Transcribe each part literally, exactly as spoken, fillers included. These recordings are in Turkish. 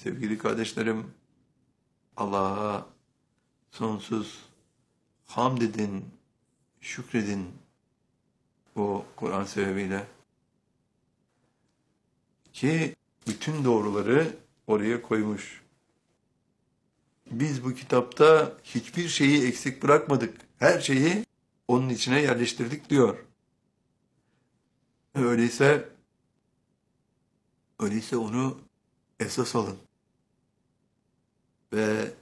Sevgili kardeşlerim, Allah'a sonsuz hamd edin, şükredin bu Kur'an sebebiyle. Ki bütün doğruları oraya koymuş. Biz bu kitapta hiçbir şeyi eksik bırakmadık. Her şeyi onun içine yerleştirdik diyor. Öyleyse, öyleyse onu esas alın. Ve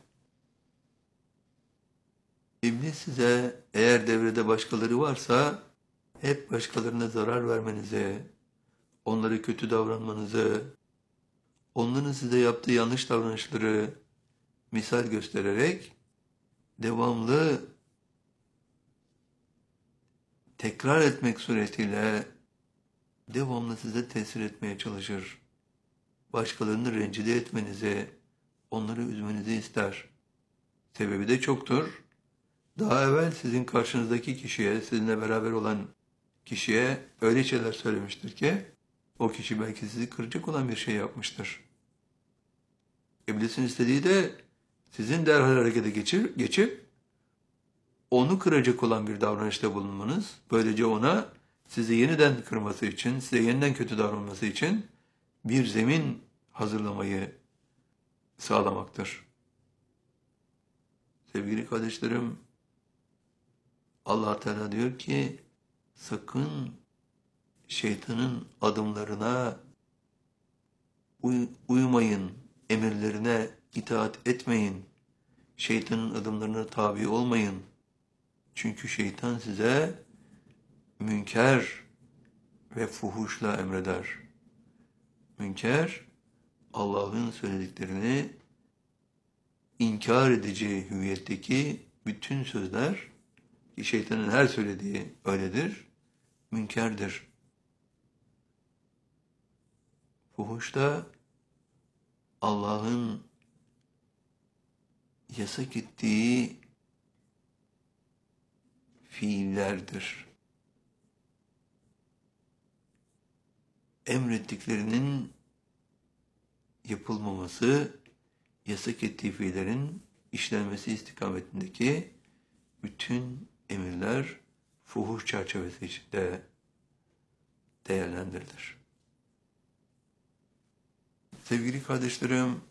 İblis size eğer devrede başkaları varsa hep başkalarına zarar vermenizi, onlara kötü davranmanızı, onların size yaptığı yanlış davranışları misal göstererek devamlı tekrar etmek suretiyle devamlı size tesir etmeye çalışır. Başkalarını rencide etmenizi, onları üzmenizi ister. Sebebi de çoktur. Daha evvel sizin karşınızdaki kişiye, sizinle beraber olan kişiye öyle şeyler söylemiştir ki, o kişi belki sizi kıracak olan bir şey yapmıştır. İblisin istediği de sizin derhal harekete geçir, geçip onu kıracak olan bir davranışta bulunmanız, böylece ona sizi yeniden kırması için, size yeniden kötü davranması için bir zemin hazırlamayı sağlamaktır. Sevgili kardeşlerim, Allah Teala diyor ki, sakın şeytanın adımlarına uy uymayın, emirlerine itaat etmeyin, şeytanın adımlarına tabi olmayın. Çünkü şeytan size münker ve fuhuşla emreder. Münker, Allah'ın söylediklerini inkar edici hüviyetteki bütün sözler, ki şeytanın her söylediği öyledir, münkerdir. Fuhuş da Allah'ın yasak ettiği fiillerdir. Emrettiklerinin yapılmaması, yasak ettiği fiillerin işlenmesi istikametindeki bütün emirler fuhuş çerçevesi içinde değerlendirilir. Sevgili kardeşlerim,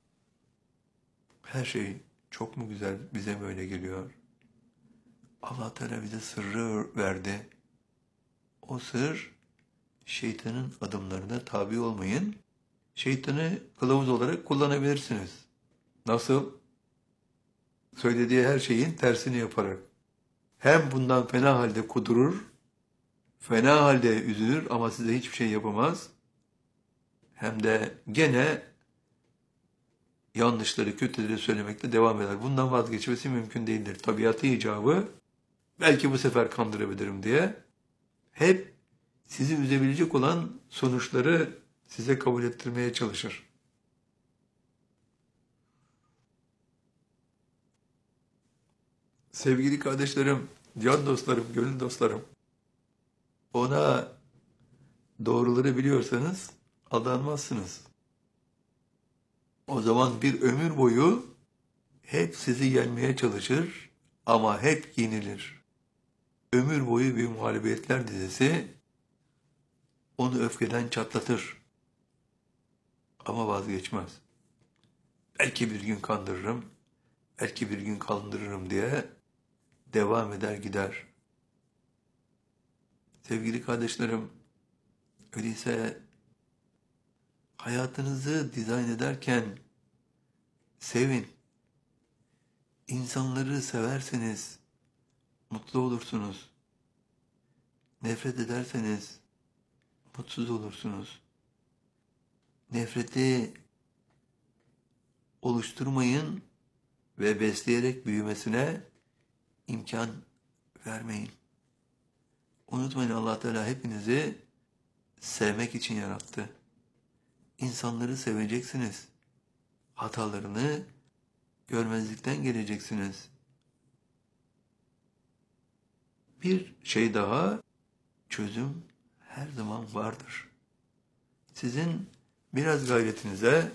her şey çok mu güzel bize böyle geliyor? Allah Teala bize sırrı verdi. O sır, şeytanın adımlarına tabi olmayın. Şeytanı kılavuz olarak kullanabilirsiniz. Nasıl? Söylediği her şeyin tersini yaparak. Hem bundan fena halde kudurur, fena halde üzülür ama size hiçbir şey yapamaz. Hem de gene yanlışları, kötüleri söylemekte devam eder. Bundan vazgeçmesi mümkün değildir. Tabiatı icabı, belki bu sefer kandırabilirim diye, hep sizi üzebilecek olan sonuçları size kabul ettirmeye çalışır. Sevgili kardeşlerim, can dostlarım, gönül dostlarım, ona doğruları biliyorsanız aldanmazsınız. O zaman bir ömür boyu hep sizi yenmeye çalışır ama hep yenilir. Ömür boyu bir muhalefetler dizisi onu öfkeden çatlatır. Ama vazgeçmez. Belki bir gün kandırırım, belki bir gün kandırırım diye devam eder gider. Sevgili kardeşlerim, öyleyse hayatınızı dizayn ederken sevin. İnsanları severseniz mutlu olursunuz. Nefret ederseniz mutsuz olursunuz. Nefreti oluşturmayın ve besleyerek büyümesine imkan vermeyin. Unutmayın, Allah Teala hepinizi sevmek için yarattı. İnsanları seveceksiniz. Hatalarını görmezlikten geleceksiniz. Bir şey daha, çözüm her zaman vardır. Sizin biraz gayretinize,